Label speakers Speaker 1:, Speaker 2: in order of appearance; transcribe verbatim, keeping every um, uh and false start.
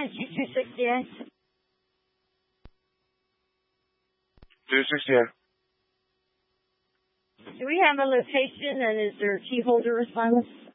Speaker 1: nine two two sixty-eight.
Speaker 2: two sixty-eight.
Speaker 1: Do we have a location, and is there a key holder assignment?